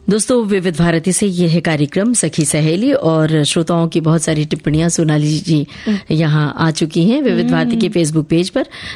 दोस्तों, विविध भारती से यह है कार्यक्रम सखी सहेली और श्रोताओं की बहुत सारी टिप्पणियां सोनाली जी यहाँ आ चुकी हैं विविध भारती के फेसबुक पेज पर।